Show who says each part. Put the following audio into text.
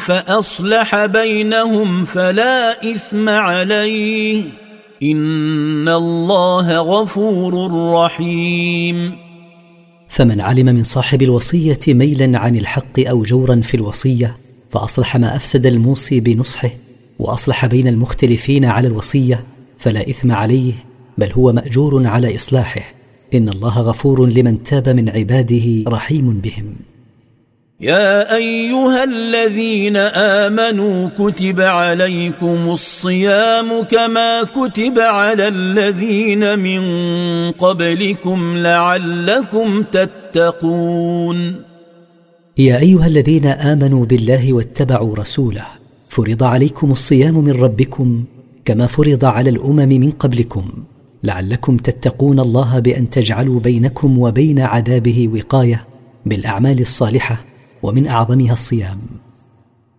Speaker 1: فأصلح بينهم فلا إثم عليه إن الله غفور رحيم.
Speaker 2: فمن علم من صاحب الوصية ميلا عن الحق أو جورا في الوصية فأصلح ما أفسد الموصي بنصحه وأصلح بين المختلفين على الوصية فلا إثم عليه، بل هو مأجور على إصلاحه، إن الله غفور لمن تاب من عباده رحيم بهم.
Speaker 1: يا أيها الذين آمنوا كتب عليكم الصيام كما كتب على الذين من قبلكم لعلكم تتقون.
Speaker 2: يا أيها الذين آمنوا بالله واتبعوا رسوله فرض عليكم الصيام من ربكم كما فرض على الأمم من قبلكم لعلكم تتقون الله بأن تجعلوا بينكم وبين عذابه وقاية بالأعمال الصالحة، ومن أعظمها الصيام.